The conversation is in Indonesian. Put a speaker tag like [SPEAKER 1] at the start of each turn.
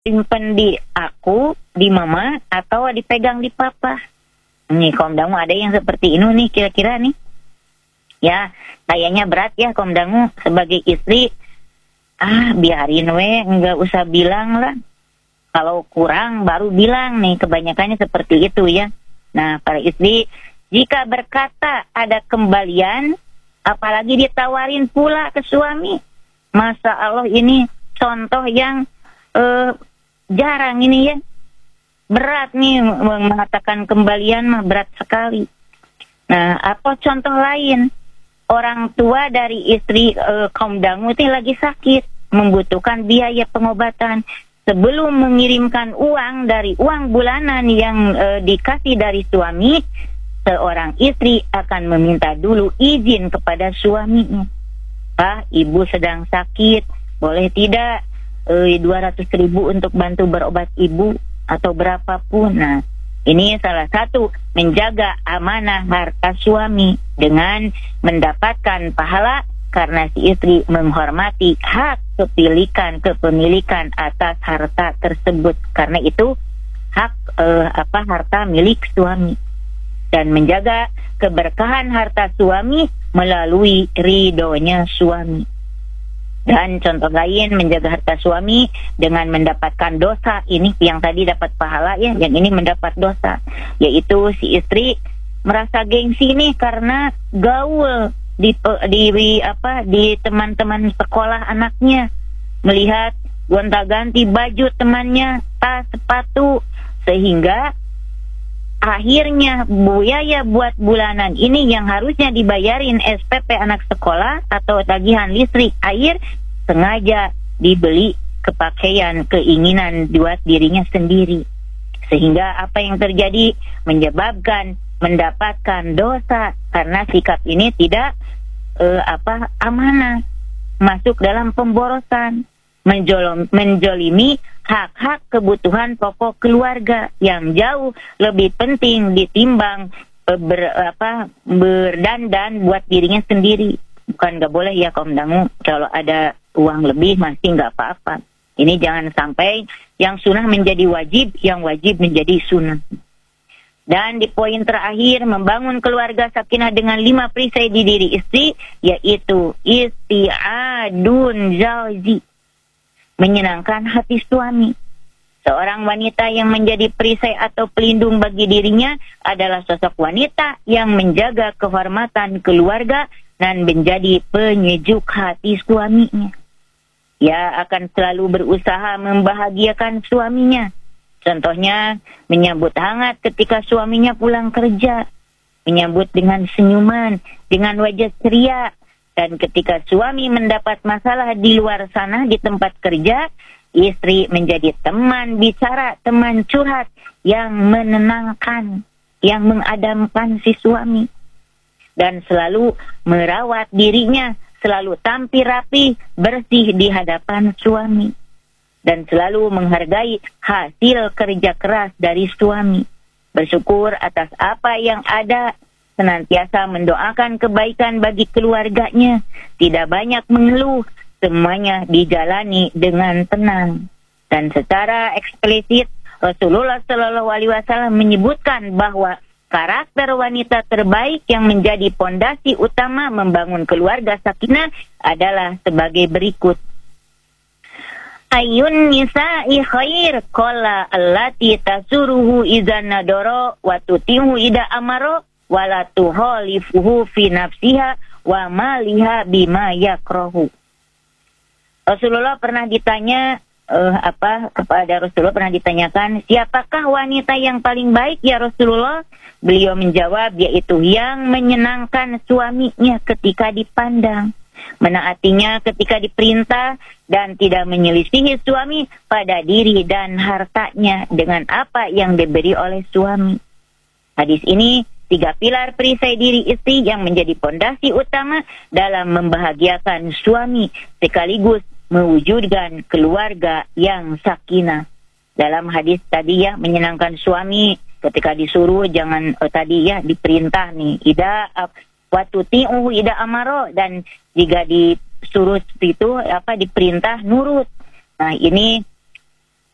[SPEAKER 1] simpen di aku, di mama, atau dipegang di papa. Nih kaum dangu ada yang seperti ini nih kira-kira nih. Ya, kayaknya berat ya kaum dangu sebagai istri. Biarin nggak usah bilang lah. Kalau kurang baru bilang nih, kebanyakannya seperti itu ya. Nah, para istri, jika berkata ada kembalian, apalagi ditawarin pula ke suami. Masya Allah ini contoh yang jarang ini ya. Berat nih mengatakan kembalian mah berat sekali. Nah, apa contoh lain? Orang tua dari istri kaum dangu itu lagi sakit, membutuhkan biaya pengobatan. Sebelum mengirimkan uang dari uang bulanan yang dikasih dari suami, seorang istri akan meminta dulu izin kepada suaminya. Pak, ibu sedang sakit, boleh tidak 200.000 untuk bantu berobat ibu atau berapapun. Nah, ini salah satu menjaga amanah harta suami dengan mendapatkan pahala karena si istri menghormati hak kepemilikan atas harta tersebut. Karena itu hak harta milik suami, dan menjaga keberkahan harta suami melalui ridhonya suami. Dan contoh lain menjaga harta suami dengan mendapatkan dosa. Ini yang tadi dapat pahala ya, yang ini mendapat dosa, yaitu si istri merasa gengsi nih karena gaul di teman-teman sekolah anaknya, melihat gonta-ganti baju temannya, tas, sepatu, sehingga akhirnya biaya buat bulanan ini yang harusnya dibayarin SPP anak sekolah atau tagihan listrik, air, sengaja dibeli kepakaian keinginan buat dirinya sendiri. Sehingga apa yang terjadi menyebabkan mendapatkan dosa karena sikap ini tidak amanah, masuk dalam pemborosan, menjolimi hak-hak kebutuhan pokok keluarga yang jauh lebih penting ditimbang berdandan buat dirinya sendiri. Bukan nggak boleh ya kaum dangu, kalau ada uang lebih masih nggak apa-apa. Ini jangan sampai yang sunnah menjadi wajib, yang wajib menjadi sunnah. Dan di poin terakhir, membangun keluarga sakinah dengan 5 perisai di diri istri, yaitu isti'adun zauji, menyenangkan hati suami. Seorang wanita yang menjadi perisai atau pelindung bagi dirinya adalah sosok wanita yang menjaga kehormatan keluarga dan menjadi penyejuk hati suaminya. Ia akan selalu berusaha membahagiakan suaminya. Contohnya, menyambut hangat ketika suaminya pulang kerja, menyambut dengan senyuman, dengan wajah ceria. Dan ketika suami mendapat masalah di luar sana di tempat kerja, istri menjadi teman bicara, teman curhat yang menenangkan, yang mengadamkan si suami. Dan selalu merawat dirinya, selalu tampil rapi, bersih di hadapan suami. Dan selalu menghargai hasil kerja keras dari suami. Bersyukur atas apa yang ada, senantiasa mendoakan kebaikan bagi keluarganya, tidak banyak mengeluh, semuanya dijalani dengan tenang. Dan secara eksplisit Rasulullah SAW menyebutkan bahwa karakter wanita terbaik yang menjadi pondasi utama membangun keluarga sakinah adalah sebagai berikut. Ayun nisa'i khair qala allati tasuruhu idza nadara wa tutihu ida amaro wala tuhalifuhu fi nafsiha wa maliha bima yakrahu. Rasulullah pernah ditanya kepada Rasulullah pernah ditanyakan, siapakah wanita yang paling baik ya Rasulullah? Beliau menjawab, yaitu yang menyenangkan suaminya ketika dipandang, menaatinya ketika diperintah, dan tidak menyelisihi suami pada diri dan hartanya dengan apa yang diberi oleh suami. Hadis ini 3 pilar perisai diri istri yang menjadi pondasi utama dalam membahagiakan suami sekaligus mewujudkan keluarga yang sakinah. Dalam hadis tadi ya, menyenangkan suami ketika disuruh, jangan tadi ya diperintah nih, ida watuti'u ida amaro, dan jika disuruh itu diperintah nurut. Nah, ini